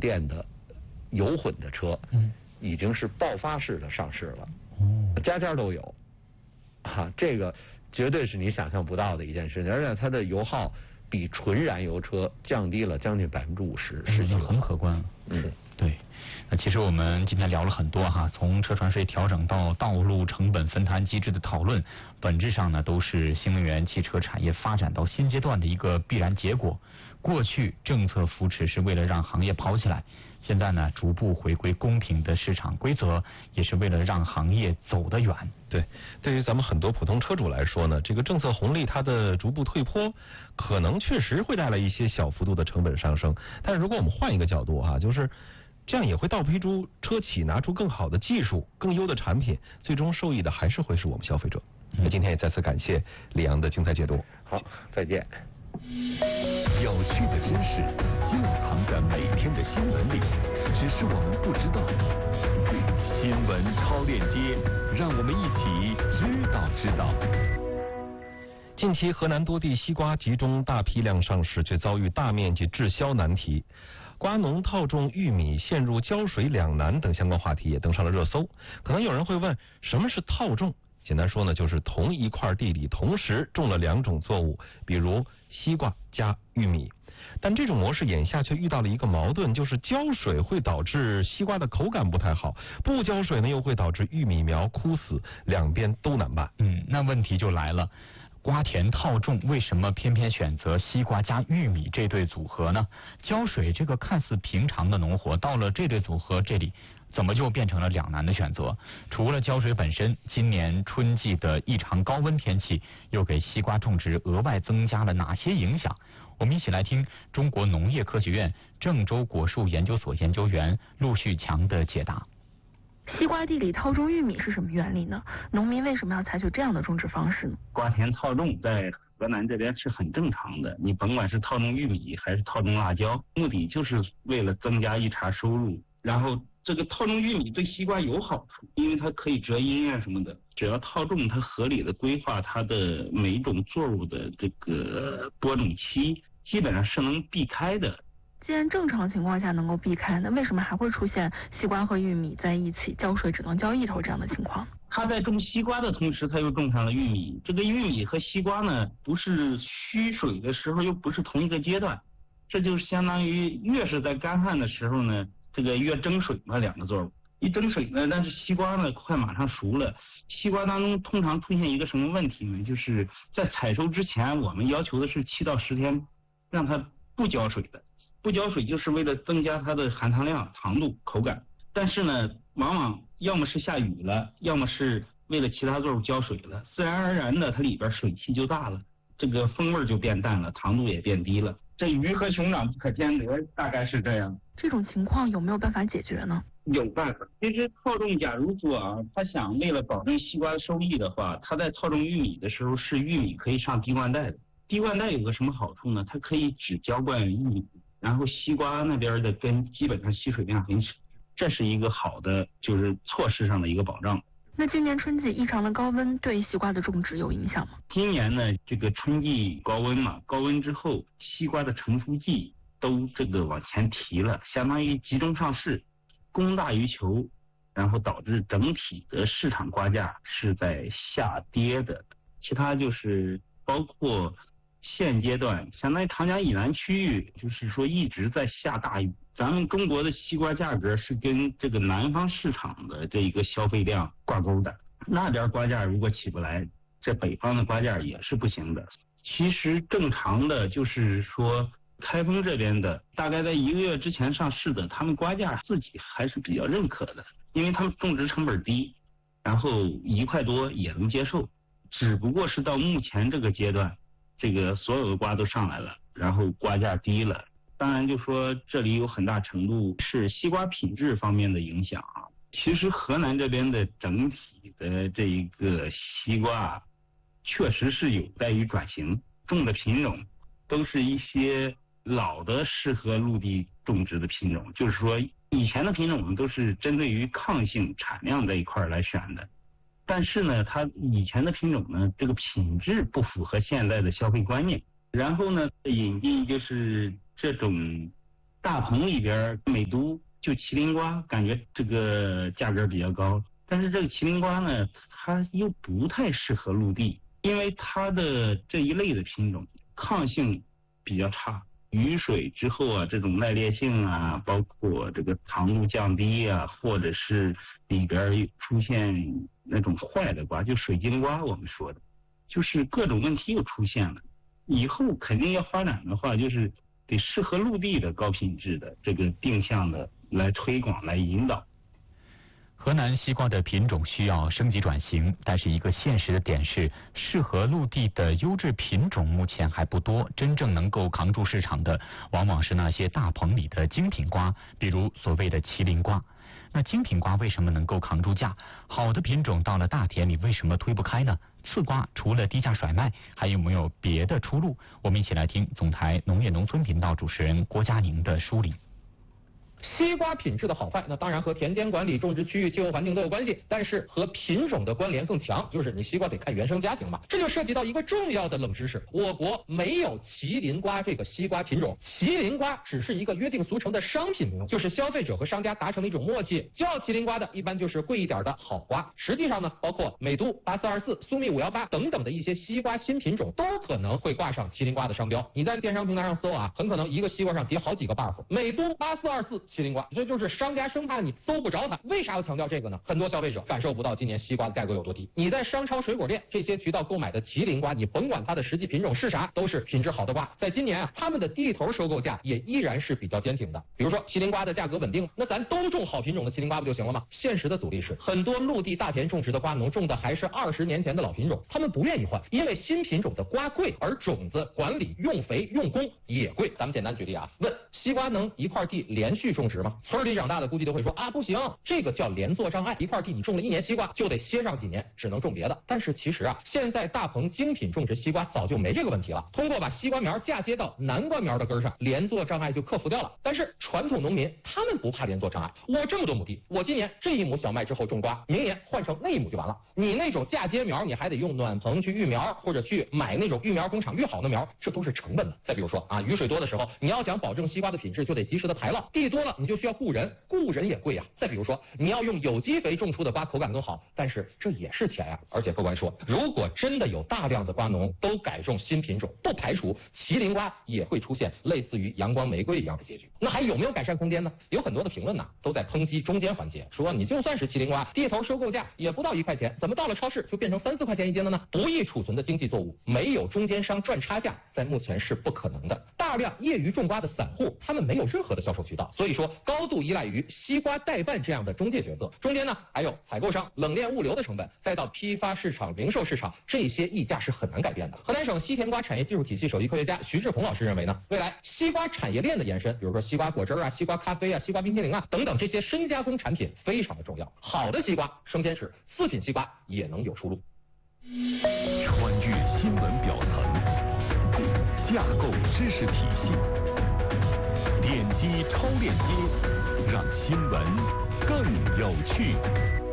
电的油混的车，已经是爆发式的上市了，家家都有，这个绝对是你想象不到的一件事情，而且它的油耗比纯燃油车降低了将近50%，事情很可观。对。那其实我们今天聊了很多哈，从车船税调整到道路成本分摊机制的讨论，本质上呢都是新能源汽车产业发展到新阶段的一个必然结果。过去政策扶持是为了让行业跑起来，现在呢逐步回归公平的市场规则，也是为了让行业走得远。 对，对于咱们很多普通车主来说呢，这个政策红利它的逐步退坡，可能确实会带来一些小幅度的成本上升。但是如果我们换一个角度就是这样也会倒逼出车企拿出更好的技术、更优的产品，最终受益的还是会是我们消费者。那今天也再次感谢李阳的精彩解读。 好，再见。 有趣的知识就藏在每天的新闻里，只是我们不知道。新闻超链接，让我们一起知道。 近期河南多地西瓜集中大批量上市，却遭遇大面积滞销难题。瓜农套种玉米陷入浇水两难等相关话题也登上了热搜。可能有人会问，什么是套种？简单说呢，就是同一块地里同时种了2种作物，比如西瓜加玉米。但这种模式眼下却遇到了一个矛盾，就是浇水会导致西瓜的口感不太好，不浇水呢又会导致玉米苗枯死，两边都难办。 那问题就来了。瓜田套种为什么偏偏选择西瓜加玉米这对组合呢？浇水这个看似平常的农活，到了这对组合这里，怎么就变成了两难的选择？除了浇水本身，今年春季的异常高温天气又给西瓜种植额外增加了哪些影响？我们一起来听中国农业科学院郑州果树研究所研究员陆旭强的解答。 西瓜地里套种玉米是什么原理呢？农民为什么要采取这样的种植方式呢？ 瓜田套种在河南这边是很正常的，你甭管是套种玉米还是套种辣椒，目的就是为了增加一茬收入。然后这个套种玉米对西瓜有好处，因为它可以遮阴什么的，只要套种它合理的规划它的每一种作物的这个播种期，基本上是能避开的。 既然正常情况下能够避开，那为什么还会出现西瓜和玉米在一起浇水只能浇一头这样的情况？ 他在种西瓜的同时，他又种上了玉米。这个玉米和西瓜呢，不是需水的时候，又不是同一个阶段，这就相当于越是在干旱的时候呢，这个越蒸水嘛，两个作物一蒸水呢，但是西瓜呢快马上熟了。西瓜当中通常出现一个什么问题呢？就是在采收之前，我们要求的是7到10天让它不浇水的。不浇水就是为了增加它的含糖量、糖度、口感，但是呢，往往要么是下雨了，要么是为了其他作物浇水了，自然而然的它里边水汽就大了，这个风味就变淡了，糖度也变低了。这鱼和熊掌不可兼得，大概是这样。 这种情况有没有办法解决呢？ 有办法。其实套种，假如说他想为了保证西瓜的收益的话，他在套种玉米的时候是玉米可以上滴灌带的。滴灌带有个什么好处呢？它可以只浇灌玉米。然后西瓜那边的根基本上吸水量很少，这是一个好的就是措施上的一个保障。 那今年春季异常的高温对西瓜的种植有影响吗？ 今年呢，这个春季高温嘛，高温之后西瓜的成熟季都这个往前提了，相当于集中上市，供大于求，然后导致整体的市场瓜价是在下跌的。其他就是包括现阶段相当于长江以南区域，就是说一直在下大雨。咱们中国的西瓜价格是跟这个南方市场的这一个消费量挂钩的，那边瓜价如果起不来，这北方的瓜价也是不行的。其实正常的就是说开封这边的大概在1个月之前上市的，他们瓜价自己还是比较认可的，因为他们种植成本低，然后1块多也能接受。只不过是到目前这个阶段，这个所有的瓜都上来了，然后瓜价低了。当然就说这里有很大程度是西瓜品质方面的影响啊。其实河南这边的整体的这一个西瓜确实是有待于转型，种的品种都是一些老的适合陆地种植的品种，就是说以前的品种都是针对于抗性产量这一块来选的，但是呢它以前的品种呢这个品质不符合现在的消费观念，然后呢引进就是这种大棚里边美都就麒麟瓜，感觉这个价格比较高，但是这个麒麟瓜呢，它又不太适合陆地，因为它的这一类的品种抗性比较差，雨水之后啊，这种耐裂性啊，包括这个糖度降低啊，或者是里边出现那种坏的瓜，就水晶瓜我们说的，就是各种问题又出现了。以后肯定要发展的话，就是得适合陆地的高品质的这个定向的来推广来引导。 河南西瓜的品种需要升级转型，但是一个现实的点是，适合陆地的优质品种目前还不多，真正能够扛住市场的，往往是那些大棚里的精品瓜，比如所谓的麒麟瓜。那精品瓜为什么能够扛住价？好的品种到了大田里为什么推不开呢？次瓜除了低价甩卖，还有没有别的出路？我们一起来听总台农业农村频道主持人郭佳宁的梳理。 西瓜品质的好坏，那当然和田间管理、种植区域、气候环境都有关系，但是和品种的关联更强，就是你西瓜得看原生家庭嘛。这就涉及到一个重要的冷知识：我国没有麒麟瓜这个西瓜品种，麒麟瓜只是一个约定俗成的商品名，就是消费者和商家达成了一种默契，叫麒麟瓜的一般就是贵一点的好瓜。实际上呢，包括美都、8424、苏蜜518等等的一些西瓜新品种，都可能会挂上麒麟瓜的商标。你在电商平台上搜啊，很可能一个西瓜上叠好几个 buff， 美都8424麒麟瓜，这就是商家生怕你搜不着它。为啥要强调这个呢？很多消费者感受不到今年西瓜的价格有多低。你在商超、水果店这些渠道购买的麒麟瓜，你甭管它的实际品种是啥，都是品质好的瓜。在今年啊，他们的地头收购价也依然是比较坚挺的。比如说麒麟瓜的价格稳定，那咱都种好品种的麒麟瓜不就行了吗？现实的阻力是，很多陆地大田种植的瓜农种的还是20年前的老品种，他们不愿意换，因为新品种的瓜贵，而种子、管理、用肥、用工也贵。咱们简单举例啊，问西瓜能一块地连续种植吗？村里长大的估计都会说啊，不行，这个叫连作障碍，一块地你种了1年西瓜，就得歇上几年，只能种别的。但是其实啊，现在大棚精品种植西瓜早就没这个问题了，通过把西瓜苗嫁接到南瓜苗的根上，连作障碍就克服掉了。但是传统农民他们不怕连作障碍，我这么多亩地，我今年这一亩小麦之后种瓜，明年换成那一亩就完了。你那种嫁接苗，你还得用暖棚去育苗，或者去买那种育苗工厂育好的苗，这都是成本的。再比如说啊，雨水多的时候，你要想保证西瓜的品质，就得及时的排涝，地多了你就需要雇人，雇人也贵啊。再比如说，你要用有机肥种出的瓜口感更好，但是这也是钱呀。而且客观说，如果真的有大量的瓜农都改种新品种，不排除麒麟瓜也会出现类似于阳光玫瑰一样的结局。那还有没有改善空间呢？有很多的评论呢都在抨击中间环节，说你就算是麒麟瓜，地头收购价也不到1块钱，怎么到了超市就变成3、4块钱一斤了呢？不易储存的经济作物，没有中间商赚差价，在目前是不可能的。大量业余种瓜的散户，他们没有任何的销售渠道，所以说高度依赖于西瓜代办这样的中介角色。中间呢还有采购商、冷链物流的成本，再到批发市场、零售市场，这些溢价是很难改变的。河南省西甜瓜产业技术体系首席科学家徐志红老师认为呢，未来西瓜产业链的延伸，比如说西瓜果汁啊、西瓜咖啡啊、西瓜冰淇淋啊等等这些深加工产品非常的重要。好的西瓜生鲜食，次品西瓜也能有出路。 穿越新闻表层，架构知识体系，点击超链接，让新闻更有趣。